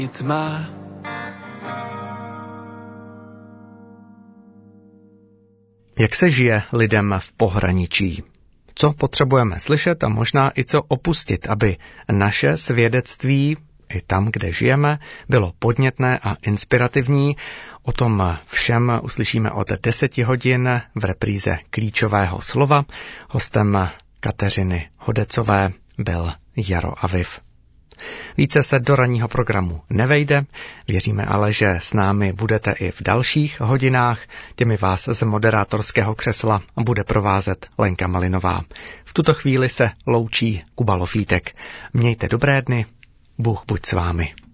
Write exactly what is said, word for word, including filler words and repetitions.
Tma. Jak se žije lidem v pohraničí? Co potřebujeme slyšet a možná i co opustit, aby naše svědectví i tam, kde žijeme, bylo podnětné a inspirativní? O tom všem uslyšíme od deseti hodin v repríze Klíčového slova. Hostem Kateřiny Hodecové byl Jaro Aviv. Více se do ranního programu nevejde, věříme ale, že s námi budete i v dalších hodinách. Těmi vás z moderátorského křesla bude provázet Lenka Malinová. V tuto chvíli se loučí Kuba Lofítek. Mějte dobré dny, Bůh buď s vámi.